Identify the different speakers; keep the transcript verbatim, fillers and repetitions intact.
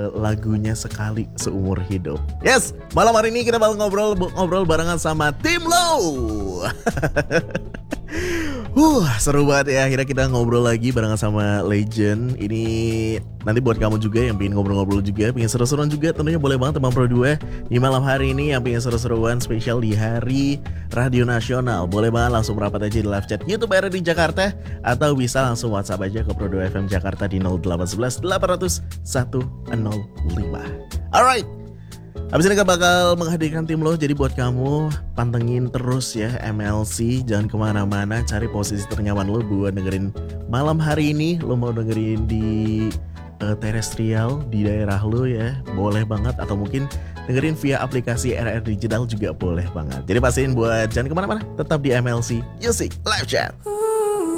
Speaker 1: lagunya sekali seumur hidup. Yes, malam hari ini kita bakal ngobrol ngobrol barengan sama Tim Low. Uh, seru banget ya. Akhirnya kita ngobrol lagi barengan sama legend. Ini nanti buat kamu juga yang pengen ngobrol-ngobrol juga, pengen seru-seruan juga, tentunya boleh banget teman Pro dua di malam hari ini yang pengen seru-seruan spesial di Hari Radio Nasional. Boleh banget langsung merapat aja di live chat YouTube R R di Jakarta, atau bisa langsung WhatsApp aja ke Pro dua F M Jakarta di nol delapan satu satu delapan nol satu nol lima. Alright, habis ini kita bakal menghadirkan Tim Low. Jadi buat kamu pantengin terus ya M L C, jangan kemana-mana, cari posisi ternyaman lo buat dengerin malam hari ini. Lo mau dengerin di uh, terestrial di daerah lo ya, boleh banget, atau mungkin dengerin via aplikasi R R Digital juga boleh banget. Jadi pastiin buat jangan kemana-mana, tetap di M L C Music Live Chat.